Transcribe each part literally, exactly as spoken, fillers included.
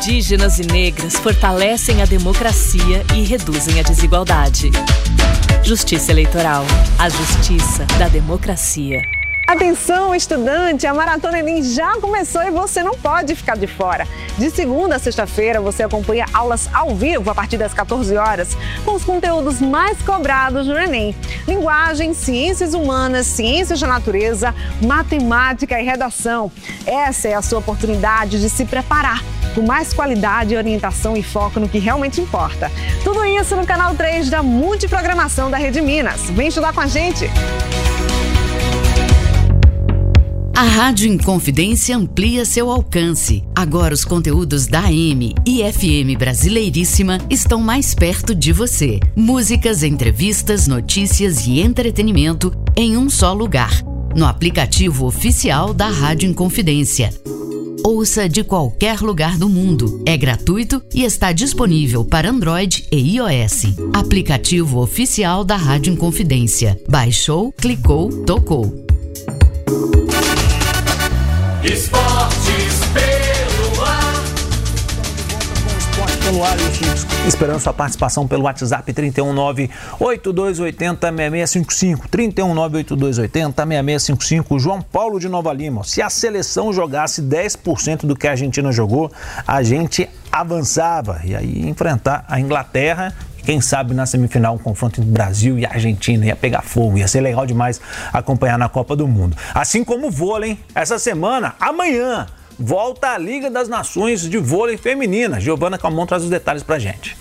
Indígenas e negras fortalecem a democracia e reduzem a desigualdade. Justiça Eleitoral. A justiça da democracia. Atenção, estudante! A Maratona Enem já começou e você não pode ficar de fora. De segunda a sexta-feira, você acompanha aulas ao vivo a partir das quatorze horas, com os conteúdos mais cobrados no Enem. Linguagem, ciências humanas, ciências da natureza, matemática e redação. Essa é a sua oportunidade de se preparar com mais qualidade, orientação e foco no que realmente importa. Tudo isso no canal três da Multiprogramação da Rede Minas. Vem estudar com a gente! A Rádio Inconfidência amplia seu alcance. Agora os conteúdos da A M e F M Brasileiríssima estão mais perto de você. Músicas, entrevistas, notícias e entretenimento em um só lugar. No aplicativo oficial da Rádio Inconfidência. Ouça de qualquer lugar do mundo. É gratuito e está disponível para Android e iOS. Aplicativo oficial da Rádio Inconfidência. Baixou, clicou, tocou. Esportes pelo ar. Pelo ar, esperando sua participação pelo WhatsApp trinta e um nove oito dois oito zero seis seis cinco cinco, trinta e um nove oito dois oito zero seis seis cinco cinco. João Paulo de Nova Lima. Se a seleção jogasse dez por cento do que a Argentina jogou, a gente avançava e aí enfrentar a Inglaterra. Quem sabe na semifinal um confronto entre Brasil e Argentina ia pegar fogo, ia ser legal demais acompanhar na Copa do Mundo. Assim como o vôlei, essa semana, amanhã, volta a Liga das Nações de Vôlei Feminina. Giovana Calmon traz os detalhes pra gente.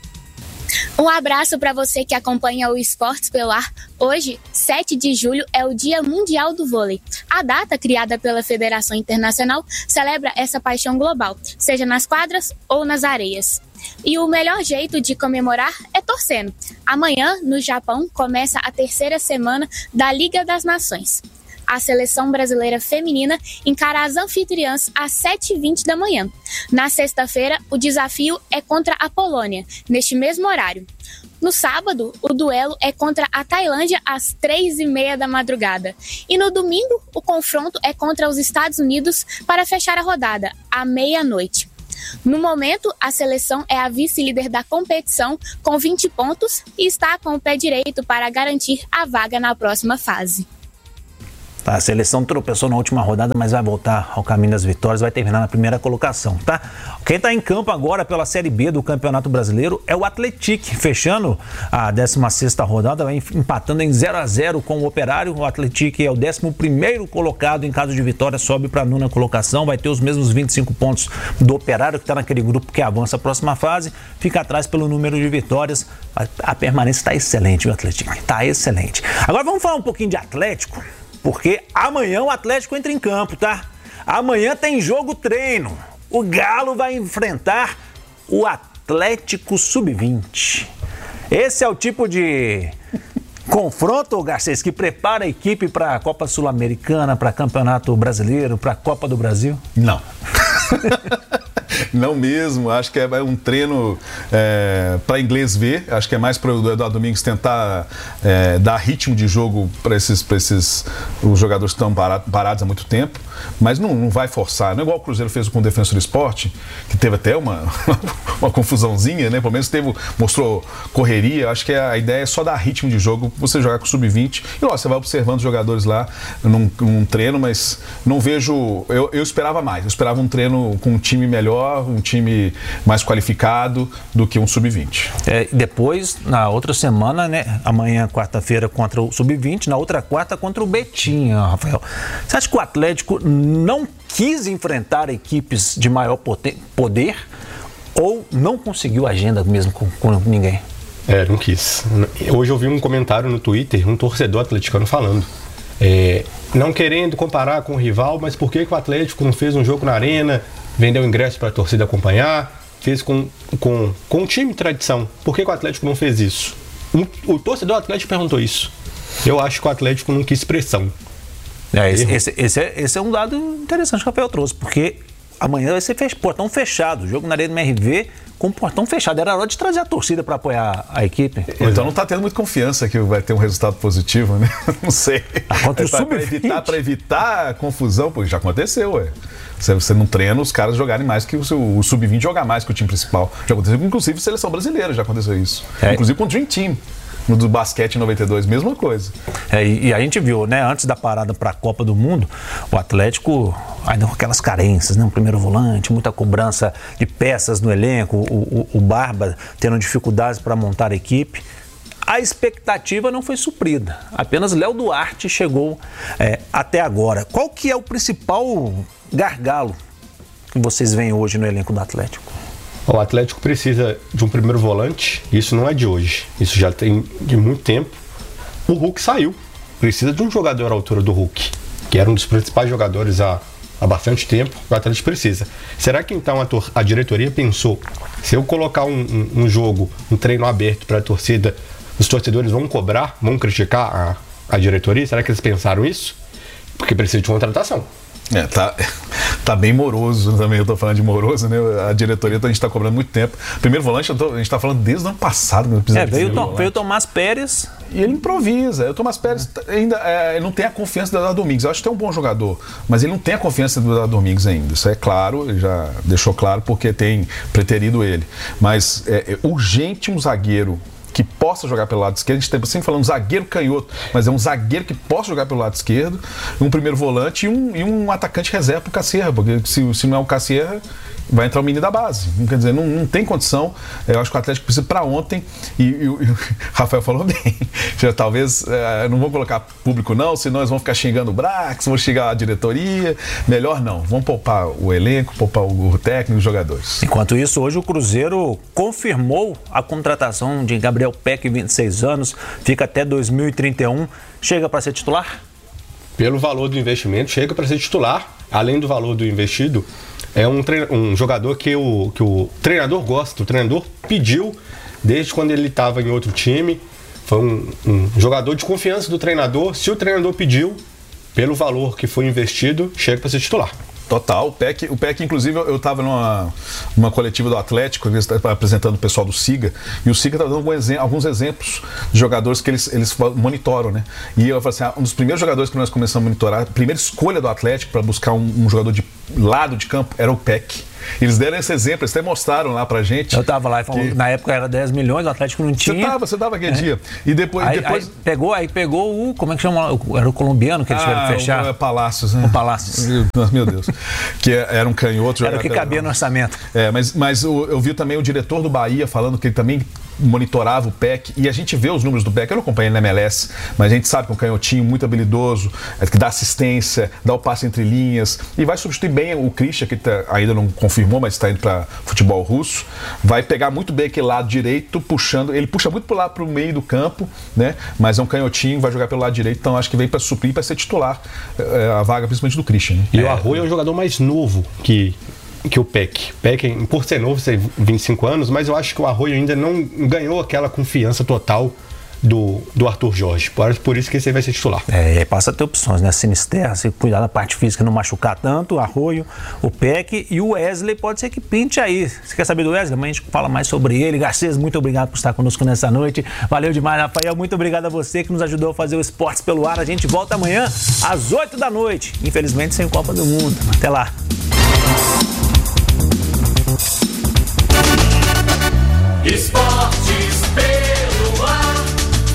Um abraço para você que acompanha o Esportes pelo Ar. Hoje, sete de julho, é o Dia Mundial do Vôlei. A data, criada pela Federação Internacional, celebra essa paixão global, seja nas quadras ou nas areias. E o melhor jeito de comemorar é torcendo. Amanhã, no Japão, começa a terceira semana da Liga das Nações. A seleção brasileira feminina encara as anfitriãs às sete e vinte da manhã. Na sexta-feira, o desafio é contra a Polônia, neste mesmo horário. No sábado, o duelo é contra a Tailândia às três e meia da madrugada. E no domingo, o confronto é contra os Estados Unidos para fechar a rodada, à meia-noite. No momento, a seleção é a vice-líder da competição com vinte pontos e está com o pé direito para garantir a vaga na próxima fase. A seleção tropeçou na última rodada, mas vai voltar ao caminho das vitórias, vai terminar na primeira colocação, tá? Quem está em campo agora pela Série B do Campeonato Brasileiro é o Atlético, fechando a décima sexta rodada, vai empatando em zero a zero com o Operário. O Atlético é o décimo primeiro colocado, em caso de vitória sobe para a nona colocação, vai ter os mesmos vinte e cinco pontos do Operário, que está naquele grupo que avança a próxima fase, fica atrás pelo número de vitórias. A permanência está excelente, o Atlético, está excelente. Agora vamos falar um pouquinho de Atlético, porque amanhã o Atlético entra em campo, tá? Amanhã tem jogo treino. O Galo vai enfrentar o Atlético sub vinte. Esse é o tipo de confronto, Garcês, que prepara a equipe para a Copa Sul-Americana, para Campeonato Brasileiro, para a Copa do Brasil? Não. Não mesmo, acho que é um treino é, para inglês ver, acho que é mais para o Eduardo Domingues tentar é, dar ritmo de jogo para esses, para esses os jogadores que estão parados, parados há muito tempo, mas não, não vai forçar, não é igual o Cruzeiro fez com o Defensor Sport, que teve até uma, uma confusãozinha, né? Pelo menos teve, mostrou correria. Acho que a ideia é só dar ritmo de jogo, você jogar com o sub vinte e ó, você vai observando os jogadores lá num, num treino, mas não vejo, eu, eu esperava mais, eu esperava um treino com um time melhor, um time mais qualificado do que um sub vinte. É, depois, na outra semana, né, amanhã, quarta-feira, contra o sub vinte, na outra quarta contra o Betinho, Rafael. Você acha que o Atlético não quis enfrentar equipes de maior poder ou não conseguiu agenda mesmo com, com ninguém? É, não quis. Hoje eu vi um comentário no Twitter, um torcedor atleticano falando, é, não querendo comparar com o rival, mas por que, que o Atlético não fez um jogo na arena, vendeu ingresso para a torcida acompanhar, fez com, com, com um time de tradição? Por que, que o Atlético não fez isso? Um, o torcedor do Atlético perguntou isso. Eu acho que o Atlético não quis pressão. É, esse, esse, esse, é, esse é um dado interessante que o Rafael trouxe, porque amanhã vai ser fech, portão fechado, jogo na Arena do M R V com o portão fechado. Era hora de trazer a torcida para apoiar a equipe. Então não está tendo muita confiança que vai ter um resultado positivo, né? Não sei. Ah, contra o Para sub vinte. evitar, para evitar a confusão, porque já aconteceu, ué. Você, você não treina os caras jogarem mais que o, seu, o sub vinte jogar mais que o time principal. Já aconteceu, inclusive, seleção brasileira já aconteceu isso. É. Inclusive com o Dream Team. No do basquete em noventa e dois, mesma coisa. É, e, e a gente viu, né, antes da parada para a Copa do Mundo, o Atlético ainda com aquelas carências, né, um primeiro volante, muita cobrança de peças no elenco, o, o, o Barba tendo dificuldades para montar a equipe. A expectativa não foi suprida, apenas Léo Duarte chegou é, até agora. Qual que é o principal gargalo que vocês veem hoje no elenco do Atlético? O Atlético precisa de um primeiro volante, isso não é de hoje, isso já tem de muito tempo. O Hulk saiu, precisa de um jogador à altura do Hulk, que era um dos principais jogadores há, há bastante tempo, o Atlético precisa. Será que então a, tor- a diretoria pensou, se eu colocar um, um, um jogo, um treino aberto para a torcida, os torcedores vão cobrar, vão criticar a, a diretoria? Será que eles pensaram isso? Porque precisa de contratação. É, tá, tá bem moroso também, eu tô falando de moroso, né? A diretoria, a gente tá cobrando muito tempo. Primeiro volante, eu tô, a gente tá falando desde o ano passado. Né? É, veio, Tom, veio o Tomás Pérez. E ele improvisa. O Tomás Pérez ainda é, não tem a confiança do Eduardo Domingues. Eu acho que é um bom jogador, mas ele não tem a confiança do Eduardo Domingues ainda. Isso é claro, ele já deixou claro porque tem preterido ele. Mas é, é urgente um zagueiro que possa jogar pelo lado esquerdo. A gente está sempre falando zagueiro canhoto, mas é um zagueiro que possa jogar pelo lado esquerdo, um primeiro volante e um, e um atacante reserva para o Cacierra, porque se, se não é o Cacierra, vai entrar o menino da base. Quer dizer, não, não tem condição. Eu acho que o Atlético precisa para ontem, e, e, e o Rafael falou bem, já, talvez é, não vou colocar público não, senão eles vão ficar xingando o Brax, vão xingar a diretoria. Melhor não, vamos poupar o elenco, poupar o técnico e os jogadores. Enquanto isso, hoje o Cruzeiro confirmou a contratação de Gabriel Peck, vinte e seis anos, fica até dois mil e trinta e um. Chega para ser titular? Pelo valor do investimento, chega para ser titular. Além do valor do investido, é um, treina, um jogador que o, que o treinador gosta, o treinador pediu desde quando ele estava em outro time. Foi um, um jogador de confiança do treinador. Se o treinador pediu, pelo valor que foi investido, chega para ser titular. Total, o Peck, o Peck inclusive, eu estava numa, numa coletiva do Atlético, apresentando o pessoal do SIGA, e o SIGA estava dando alguns, alguns exemplos de jogadores que eles, eles monitoram, né? E eu falei assim, ah, um dos primeiros jogadores que nós começamos a monitorar, a primeira escolha do Atlético para buscar um, um jogador de lado de campo era o Peck. Eles deram esse exemplo, eles até mostraram lá pra gente. Eu tava lá e falou, que... na época era dez milhões, o Atlético não tinha. Você tava, você tava aquele é. dia. E depois. Aí, depois... Aí pegou, aí pegou o. Como é que chama? Era o colombiano que eles tiveram ah, que fechar. O Palácios, né? O Palácios. Meu Deus. Que era um canhoto. Era o que cabia no orçamento. É, mas, mas eu, eu vi também o diretor do Bahia falando que ele também monitorava o Peck, e a gente vê os números do Peck. Eu não acompanhei na M L S, mas a gente sabe que é um canhotinho muito habilidoso, é, que dá assistência, dá o passe entre linhas, e vai substituir bem o Christian, que tá, ainda não confirmou, mas está indo para futebol russo. Vai pegar muito bem aquele lado direito, puxando, ele puxa muito pro lado, pro meio do campo, né? Mas é um canhotinho, vai jogar pelo lado direito, então acho que vem para suprir, para ser titular é, a vaga, principalmente do Christian, né? E é. o Arroio é um jogador mais novo que que o Peck. Peck, por ser novo, tem vinte e cinco anos, mas eu acho que o Arroio ainda não ganhou aquela confiança total do, do Arthur Jorge. Por, por isso que esse aí vai ser titular. É, e aí passa a ter opções, né? Sinisterra, se cuidar da parte física, não machucar tanto, o Arroio, o Peck e o Wesley pode ser que pinte aí. Você quer saber do Wesley? Amanhã a gente fala mais sobre ele. Garcês, muito obrigado por estar conosco nessa noite. Valeu demais, Rafael. Muito obrigado a você que nos ajudou a fazer o Esportes pelo Ar. A gente volta amanhã às oito da noite. Infelizmente sem Copa do Mundo. Até lá. Esportes pelo ar.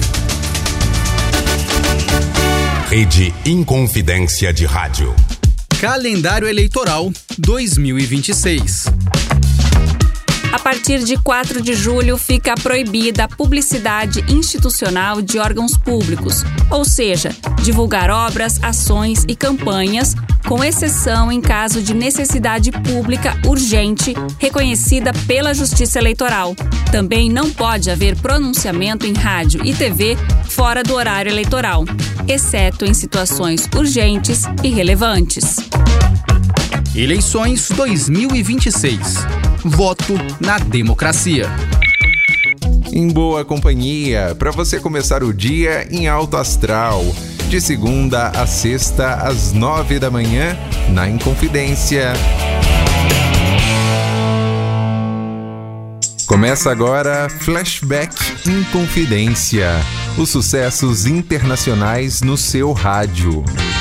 Rede Inconfidência de Rádio. Calendário Eleitoral dois mil e vinte e seis. A partir de quatro de julho fica proibida a publicidade institucional de órgãos públicos, ou seja, divulgar obras, ações e campanhas, com exceção em caso de necessidade pública urgente reconhecida pela Justiça Eleitoral. Também não pode haver pronunciamento em rádio e T V fora do horário eleitoral, exceto em situações urgentes e relevantes. Eleições dois mil e vinte e seis. Voto na democracia. Em boa companhia, para você começar o dia em alto astral. De segunda a sexta, às nove da manhã, na Inconfidência. Começa agora Flashback Inconfidência, os sucessos internacionais no seu rádio.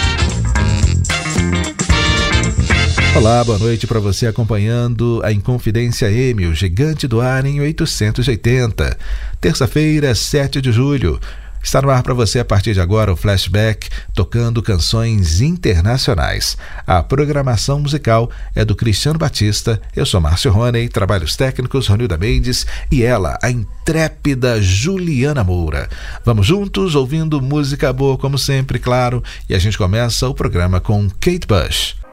Olá, boa noite para você acompanhando a Inconfidência M, o gigante do ar em oitocentos e oitenta. Terça-feira, sete de julho. Está no ar para você a partir de agora o Flashback, tocando canções internacionais. A programação musical é do Cristiano Batista, eu sou Márcio Roney, trabalhos técnicos Ronilda Mendes e ela, a intrépida Juliana Moura. Vamos juntos ouvindo música boa como sempre, claro, e a gente começa o programa com Kate Bush.